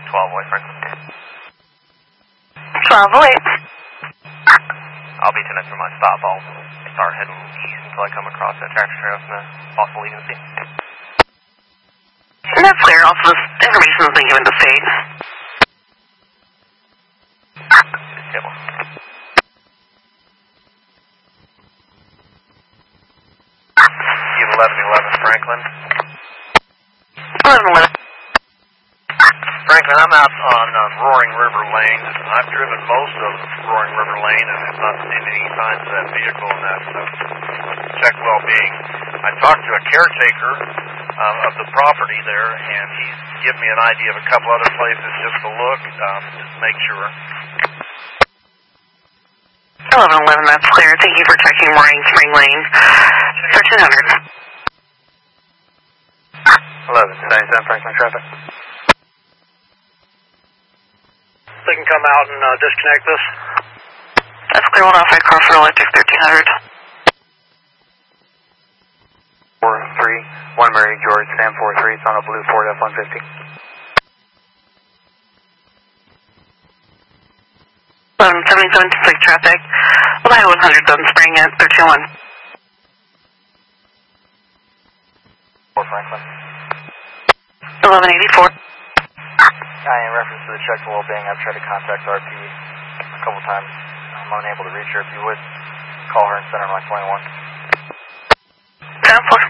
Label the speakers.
Speaker 1: 12 West Franklin.
Speaker 2: 12 West.
Speaker 1: I'll be 10 minutes from my stop. I'll start heading east until I come across that tractor trailer from the possible leaving the scene.
Speaker 2: That's clear. Also, this information has been given to state.
Speaker 1: Table. Give 1111 Franklin.
Speaker 2: 1111.
Speaker 1: Franklin, I'm out on Roaring River Lane. I've driven most of Roaring River Lane and have not seen any signs of that vehicle in that check well-being. I talked to a caretaker of the property there, and he's given me an idea of a couple other places just to look, just to make sure.
Speaker 2: 1111, that's clear. Thank you for checking Roaring Spring Lane. 1300.
Speaker 1: 1177 Franklin traffic.
Speaker 3: They can come out and disconnect this.
Speaker 2: That's clear. Hold off at Crawford Electric 1300.
Speaker 1: 431 Mary George, Sam 43. It's on a blue Ford F-150.
Speaker 2: 1177 to flick traffic. Ohio 100 Dunn Spring at 1301.
Speaker 1: 4 Franklin.
Speaker 2: 1184.
Speaker 1: In reference to the check for well-being, I've tried to contact RP a couple times. I'm unable to reach her. If you would, call her and send her my 21.
Speaker 2: 10-4.